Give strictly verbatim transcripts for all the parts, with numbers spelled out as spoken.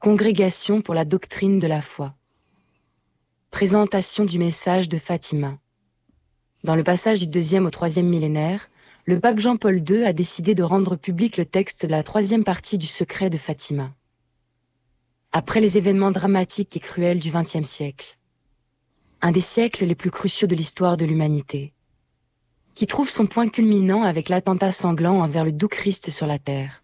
Congrégation pour la doctrine de la foi. Présentation du message de Fatima. Dans le passage du deuxième au troisième millénaire, le pape Jean-Paul deux a décidé de rendre public le texte de la troisième partie du secret de Fatima. Après les événements dramatiques et cruels du vingtième siècle, un des siècles les plus cruciaux de l'histoire de l'humanité, qui trouve son point culminant avec l'attentat sanglant envers le doux Christ sur la terre.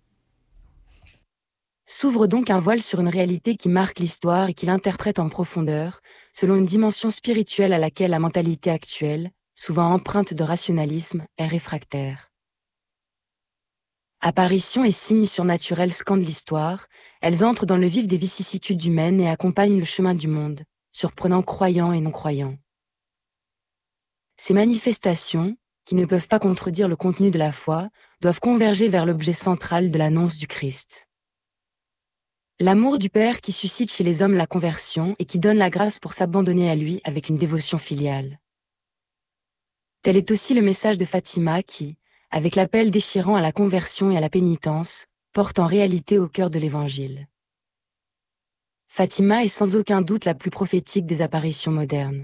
S'ouvre donc un voile sur une réalité qui marque l'histoire et qui l'interprète en profondeur, selon une dimension spirituelle à laquelle la mentalité actuelle, souvent empreinte de rationalisme, est réfractaire. Apparitions et signes surnaturels scandent l'histoire, elles entrent dans le vif des vicissitudes humaines et accompagnent le chemin du monde, surprenant croyants et non-croyants. Ces manifestations, qui ne peuvent pas contredire le contenu de la foi, doivent converger vers l'objet central de l'annonce du Christ. L'amour du Père qui suscite chez les hommes la conversion et qui donne la grâce pour s'abandonner à lui avec une dévotion filiale. Tel est aussi le message de Fatima qui, avec l'appel déchirant à la conversion et à la pénitence, porte en réalité au cœur de l'Évangile. Fatima est sans aucun doute la plus prophétique des apparitions modernes.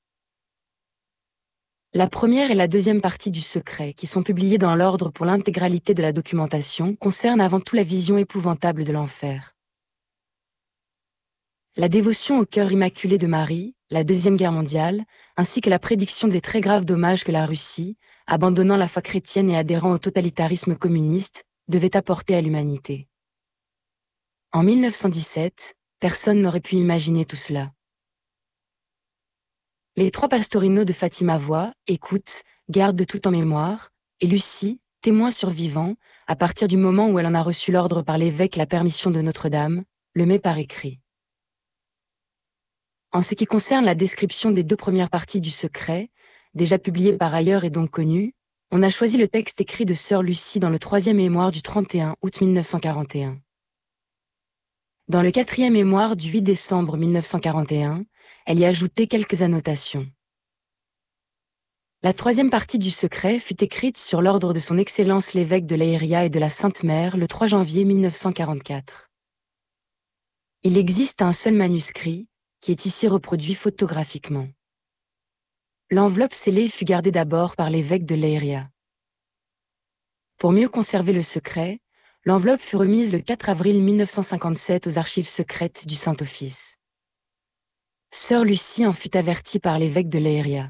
La première et la deuxième partie du secret, qui sont publiées dans l'ordre pour l'intégralité de la documentation, concernent avant tout la vision épouvantable de l'enfer. La dévotion au cœur immaculé de Marie, la Deuxième Guerre mondiale, ainsi que la prédiction des très graves dommages que la Russie, abandonnant la foi chrétienne et adhérant au totalitarisme communiste, devait apporter à l'humanité. En mille neuf cent dix-sept, personne n'aurait pu imaginer tout cela. Les trois pastorinos de Fatima voient, écoutent, gardent de tout en mémoire, et Lucie, témoin survivant, à partir du moment où elle en a reçu l'ordre par l'évêque la permission de Notre-Dame, le met par écrit. En ce qui concerne la description des deux premières parties du secret, déjà publiées par ailleurs et donc connues, on a choisi le texte écrit de sœur Lucie dans le troisième mémoire du trente et un août mille neuf cent quarante et un. Dans le quatrième mémoire du huit décembre mille neuf cent quarante et un, elle y a ajouté quelques annotations. La troisième partie du secret fut écrite sur l'ordre de son Excellence l'évêque de Leiria et de la Sainte Mère le trois janvier mille neuf cent quarante-quatre. Il existe un seul manuscrit, qui est ici reproduit photographiquement. L'enveloppe scellée fut gardée d'abord par l'évêque de Leiria. Pour mieux conserver le secret, l'enveloppe fut remise le quatre avril mille neuf cent cinquante-sept aux archives secrètes du Saint-Office. Sœur Lucie en fut avertie par l'évêque de Leiria.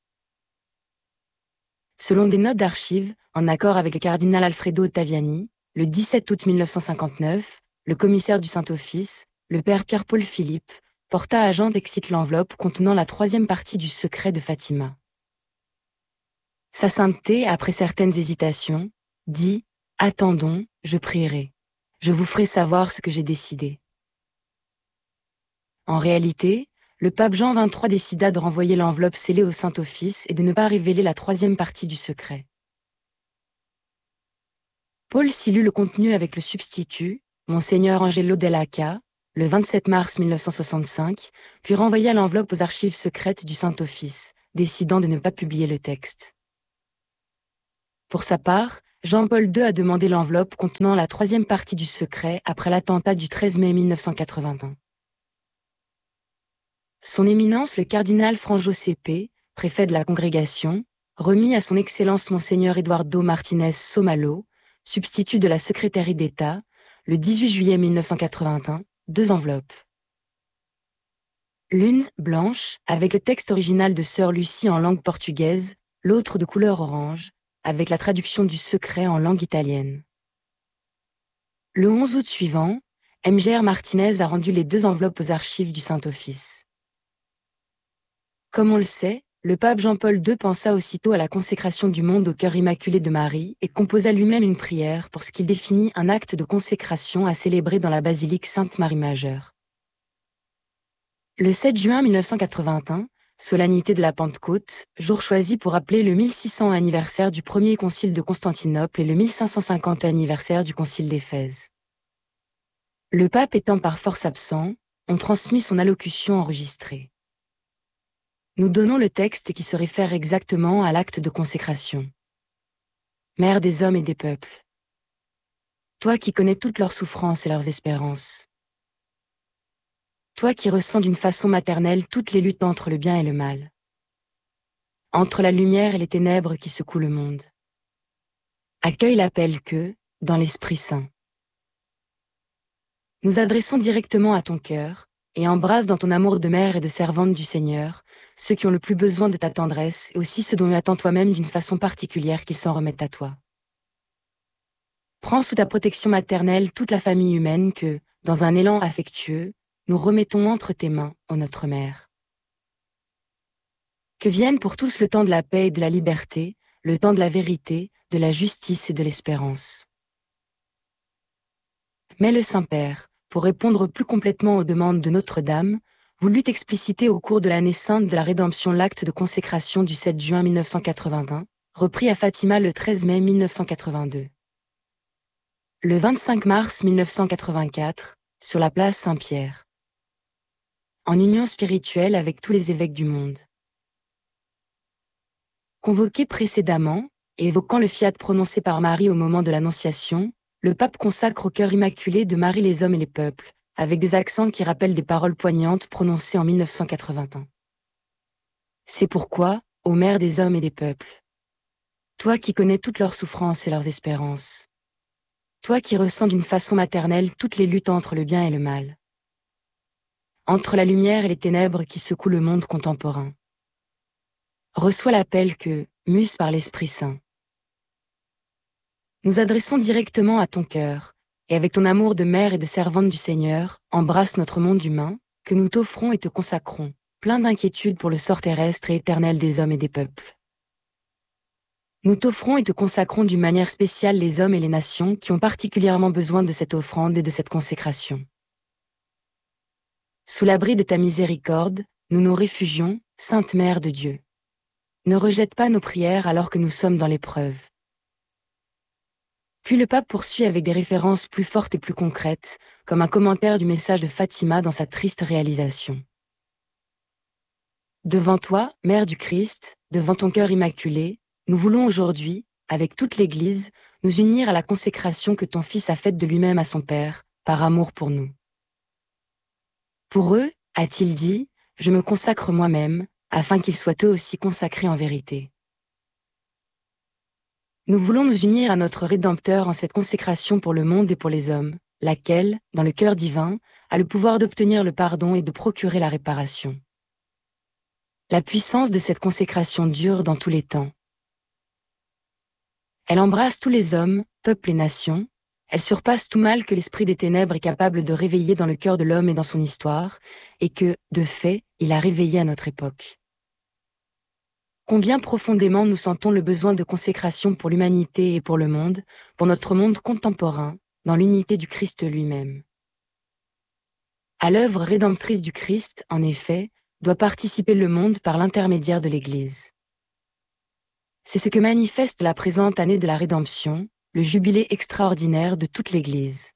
Selon des notes d'archives, en accord avec le cardinal Alfredo Ottaviani, le dix-sept août mille neuf cent cinquante-neuf, le commissaire du Saint-Office, le père Pierre-Paul Philippe, porta à Jean d'Excite l'enveloppe contenant la troisième partie du secret de Fatima. Sa sainteté, après certaines hésitations, dit « Attendons, je prierai. Je vous ferai savoir ce que j'ai décidé. » En réalité, le pape Jean vingt-trois décida de renvoyer l'enveloppe scellée au Saint-Office et de ne pas révéler la troisième partie du secret. Paul s'y lut le contenu avec le substitut, Monseigneur Angelo Dell'Acca, le vingt-sept mars mille neuf cent soixante-cinq, puis renvoya l'enveloppe aux archives secrètes du Saint-Office, décidant de ne pas publier le texte. Pour sa part, Jean-Paul deux a demandé l'enveloppe contenant la troisième partie du secret après l'attentat du treize mai mille neuf cent quatre-vingt-un. Son Éminence le cardinal Franjo-C P, préfet de la congrégation, remit à son Excellence Monseigneur Eduardo Martinez Somalo, substitut de la secrétaire d'État, le dix-huit juillet mille neuf cent quatre-vingt-un, deux enveloppes. L'une, blanche, avec le texte original de sœur Lucie en langue portugaise, l'autre de couleur orange, avec la traduction du secret en langue italienne. Le onze août suivant, M G R Martinez a rendu les deux enveloppes aux archives du Saint-Office. Comme on le sait, le pape Jean-Paul deux pensa aussitôt à la consécration du monde au cœur immaculé de Marie et composa lui-même une prière pour ce qu'il définit un acte de consécration à célébrer dans la basilique Sainte-Marie-Majeure. Le sept juin mille neuf cent quatre-vingt-un, solennité de la Pentecôte, jour choisi pour rappeler le mille six cents anniversaire du premier concile de Constantinople et le mille cinq cent cinquante anniversaire du concile d'Éphèse. Le pape étant par force absent, on transmit son allocution enregistrée. Nous donnons le texte qui se réfère exactement à l'acte de consécration. Mère des hommes et des peuples, toi qui connais toutes leurs souffrances et leurs espérances, toi qui ressens d'une façon maternelle toutes les luttes entre le bien et le mal. Entre la lumière et les ténèbres qui secouent le monde. Accueille l'appel que, dans l'Esprit Saint. Nous adressons directement à ton cœur, et embrasse dans ton amour de mère et de servante du Seigneur, ceux qui ont le plus besoin de ta tendresse et aussi ceux dont tu attends toi-même d'une façon particulière qu'ils s'en remettent à toi. Prends sous ta protection maternelle toute la famille humaine que, dans un élan affectueux, nous remettons entre tes mains, ô notre Mère. Que vienne pour tous le temps de la paix et de la liberté, le temps de la vérité, de la justice et de l'espérance. Mais le Saint-Père, pour répondre plus complètement aux demandes de Notre-Dame, voulut expliciter au cours de l'année sainte de la Rédemption l'acte de consécration du sept juin mille neuf cent quatre-vingt-un, repris à Fatima le treize mai mille neuf cent quatre-vingt-deux. Le vingt-cinq mars mille neuf cent quatre-vingt-quatre, sur la place Saint-Pierre. En union spirituelle avec tous les évêques du monde. Convoqué précédemment, et évoquant le fiat prononcé par Marie au moment de l'Annonciation, le pape consacre au cœur immaculé de Marie les hommes et les peuples, avec des accents qui rappellent des paroles poignantes prononcées en mille neuf cent quatre-vingt-un. C'est pourquoi, ô Mère des hommes et des peuples, toi qui connais toutes leurs souffrances et leurs espérances, toi qui ressens d'une façon maternelle toutes les luttes entre le bien et le mal, entre la lumière et les ténèbres qui secouent le monde contemporain, reçois l'appel que, muse par l'Esprit Saint, nous adressons directement à ton cœur, et avec ton amour de mère et de servante du Seigneur, embrasse notre monde humain, que nous t'offrons et te consacrons, plein d'inquiétude pour le sort terrestre et éternel des hommes et des peuples. Nous t'offrons et te consacrons d'une manière spéciale les hommes et les nations qui ont particulièrement besoin de cette offrande et de cette consécration. Sous l'abri de ta miséricorde, nous nous réfugions, Sainte Mère de Dieu. Ne rejette pas nos prières alors que nous sommes dans l'épreuve. Puis le pape poursuit avec des références plus fortes et plus concrètes, comme un commentaire du message de Fatima dans sa triste réalisation. Devant toi, Mère du Christ, devant ton cœur immaculé, nous voulons aujourd'hui, avec toute l'Église, nous unir à la consécration que ton Fils a faite de lui-même à son Père, par amour pour nous. Pour eux, a-t-il dit, je me consacre moi-même, afin qu'ils soient eux aussi consacrés en vérité. Nous voulons nous unir à notre Rédempteur en cette consécration pour le monde et pour les hommes, laquelle, dans le cœur divin, a le pouvoir d'obtenir le pardon et de procurer la réparation. La puissance de cette consécration dure dans tous les temps. Elle embrasse tous les hommes, peuples et nations, elle surpasse tout mal que l'esprit des ténèbres est capable de réveiller dans le cœur de l'homme et dans son histoire, et que, de fait, il a réveillé à notre époque. Combien profondément nous sentons le besoin de consécration pour l'humanité et pour le monde, pour notre monde contemporain, dans l'unité du Christ lui-même. À l'œuvre rédemptrice du Christ, en effet, doit participer le monde par l'intermédiaire de l'Église. C'est ce que manifeste la présente année de la Rédemption, le jubilé extraordinaire de toute l'Église.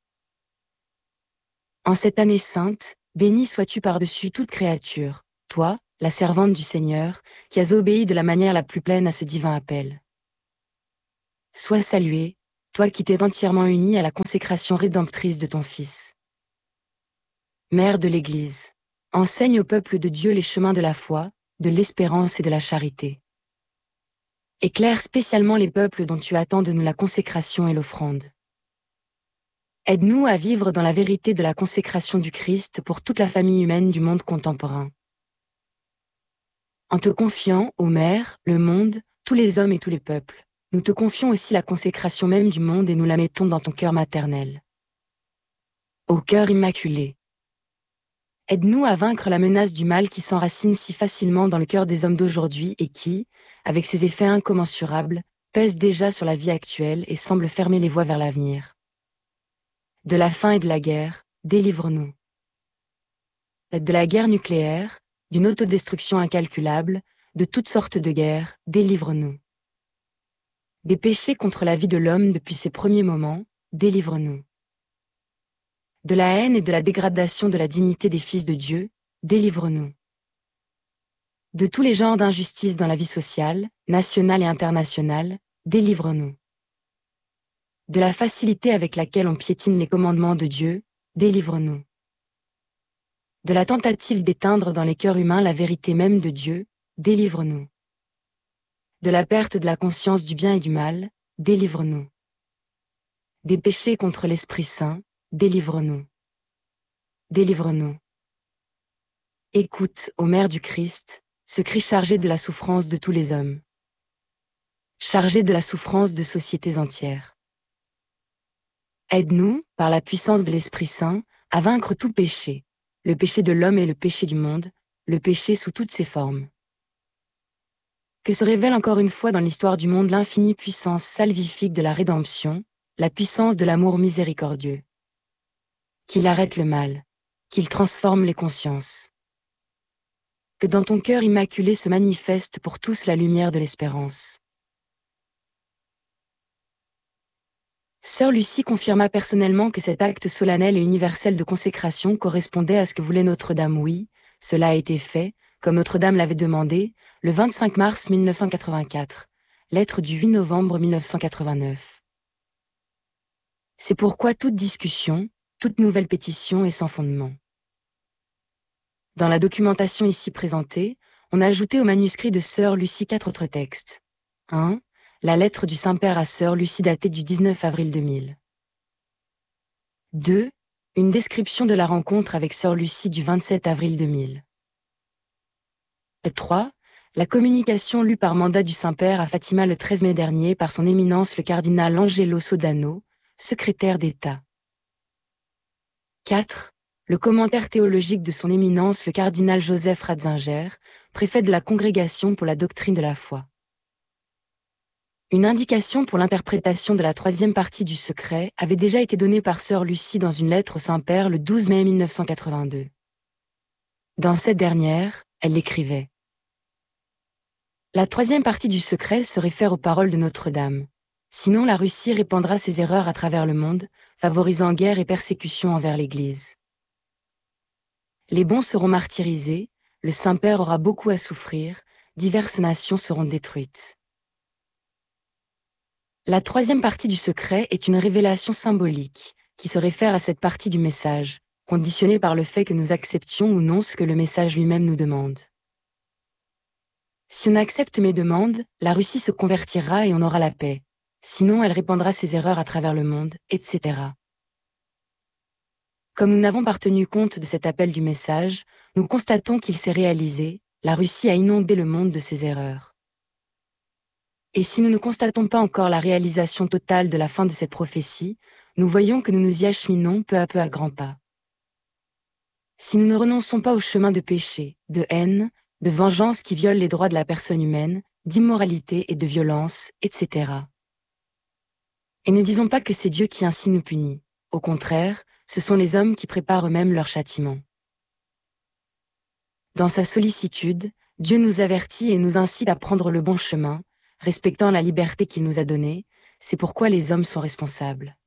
En cette année sainte, béni sois-tu par-dessus toute créature, toi, la servante du Seigneur, qui as obéi de la manière la plus pleine à ce divin appel. Sois salué, toi qui t'es entièrement unie à la consécration rédemptrice de ton Fils. Mère de l'Église, enseigne au peuple de Dieu les chemins de la foi, de l'espérance et de la charité. Éclaire spécialement les peuples dont tu attends de nous la consécration et l'offrande. Aide-nous à vivre dans la vérité de la consécration du Christ pour toute la famille humaine du monde contemporain. En te confiant, ô Mère, le monde, tous les hommes et tous les peuples, nous te confions aussi la consécration même du monde et nous la mettons dans ton cœur maternel. Ô cœur immaculé, aide-nous à vaincre la menace du mal qui s'enracine si facilement dans le cœur des hommes d'aujourd'hui et qui, avec ses effets incommensurables, pèse déjà sur la vie actuelle et semble fermer les voies vers l'avenir. De la faim et de la guerre, délivre-nous. De la guerre nucléaire, d'une autodestruction incalculable, de toutes sortes de guerres, délivre-nous. Des péchés contre la vie de l'homme depuis ses premiers moments, délivre-nous. De la haine et de la dégradation de la dignité des fils de Dieu, délivre-nous. De tous les genres d'injustice dans la vie sociale, nationale et internationale, délivre-nous. De la facilité avec laquelle on piétine les commandements de Dieu, délivre-nous. De la tentative d'éteindre dans les cœurs humains la vérité même de Dieu, délivre-nous. De la perte de la conscience du bien et du mal, délivre-nous. Des péchés contre l'Esprit Saint, délivre-nous. Délivre-nous. Écoute, ô Mère du Christ, ce cri chargé de la souffrance de tous les hommes. Chargé de la souffrance de sociétés entières. Aide-nous, par la puissance de l'Esprit Saint, à vaincre tout péché, le péché de l'homme et le péché du monde, le péché sous toutes ses formes. Que se révèle encore une fois dans l'histoire du monde l'infinie puissance salvifique de la rédemption, la puissance de l'amour miséricordieux. Qu'il arrête le mal, qu'il transforme les consciences. Que dans ton cœur immaculé se manifeste pour tous la lumière de l'espérance. Sœur Lucie confirma personnellement que cet acte solennel et universel de consécration correspondait à ce que voulait Notre-Dame. Oui, cela a été fait, comme Notre-Dame l'avait demandé, le vingt-cinq mars mille neuf cent quatre-vingt-quatre, lettre du huit novembre mille neuf cent quatre-vingt-neuf. C'est pourquoi toute discussion, toute nouvelle pétition est sans fondement. Dans la documentation ici présentée, on a ajouté au manuscrit de Sœur Lucie quatre autres textes. un. La lettre du Saint-Père à Sœur Lucie datée du dix-neuf avril deux mille. deux. Une description de la rencontre avec Sœur Lucie du vingt-sept avril deux mille. trois. La communication lue par mandat du Saint-Père à Fatima le treize mai dernier par son éminence le cardinal Angelo Sodano, secrétaire d'État. quatre. Le commentaire théologique de son éminence le cardinal Joseph Ratzinger, préfet de la Congrégation pour la doctrine de la foi. Une indication pour l'interprétation de la troisième partie du secret avait déjà été donnée par Sœur Lucie dans une lettre au Saint-Père le douze mai mille neuf cent quatre-vingt-deux. Dans cette dernière, elle écrivait : La troisième partie du secret se réfère aux paroles de Notre-Dame. Sinon la Russie répandra ses erreurs à travers le monde, favorisant guerre et persécution envers l'Église. Les bons seront martyrisés, le Saint-Père aura beaucoup à souffrir, diverses nations seront détruites. La troisième partie du secret est une révélation symbolique, qui se réfère à cette partie du message, conditionnée par le fait que nous acceptions ou non ce que le message lui-même nous demande. Si on accepte mes demandes, la Russie se convertira et on aura la paix. Sinon elle répandra ses erreurs à travers le monde, et cetera. Comme nous n'avons pas tenu compte de cet appel du message, nous constatons qu'il s'est réalisé, la Russie a inondé le monde de ses erreurs. Et si nous ne constatons pas encore la réalisation totale de la fin de cette prophétie, nous voyons que nous nous y acheminons peu à peu à grands pas. Si nous ne renonçons pas au chemin de péché, de haine, de vengeance qui viole les droits de la personne humaine, d'immoralité et de violence, et cetera. Et ne disons pas que c'est Dieu qui ainsi nous punit. Au contraire, ce sont les hommes qui préparent eux-mêmes leur châtiment. Dans sa sollicitude, Dieu nous avertit et nous incite à prendre le bon chemin, respectant la liberté qu'il nous a donnée, c'est pourquoi les hommes sont responsables.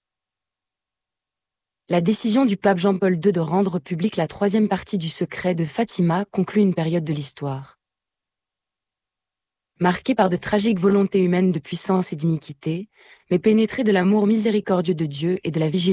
La décision du pape Jean-Paul deux de rendre publique la troisième partie du secret de Fatima conclut une période de l'histoire. Marquée par de tragiques volontés humaines de puissance et d'iniquité, mais pénétrée de l'amour miséricordieux de Dieu et de la vigilance